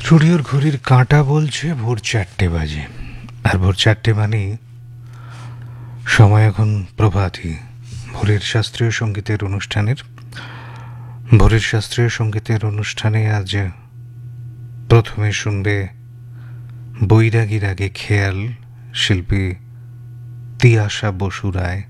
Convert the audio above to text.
স্টুডিওর ঘড়ির কাঁটা বলছে ভোর 4টে বাজে। আর ভোর 4টে মানে সময় এখন প্রভাতী। ভোরের শাস্ত্রীয় সঙ্গীতের অনুষ্ঠানে আজ প্রথমে শুনবে বৈরাগীর আগে খেয়াল, শিল্পী তিয়াশা বসু রায়।